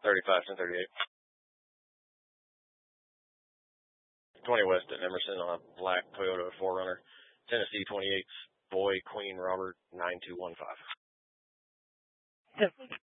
35-1038. 20 West at Emerson on a black Toyota 4Runner. Tennessee 28, Boy, Queen, Robert, 9215.